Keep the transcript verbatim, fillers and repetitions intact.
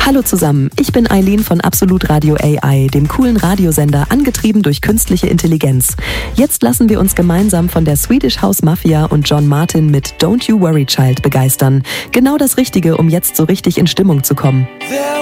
Hallo zusammen, ich bin Eileen von Absolut Radio A I, dem coolen Radiosender, angetrieben durch künstliche Intelligenz. Jetzt lassen wir uns gemeinsam von der Swedish House Mafia und John Martin mit Don't You Worry Child begeistern. Genau das Richtige, um jetzt so richtig in Stimmung zu kommen.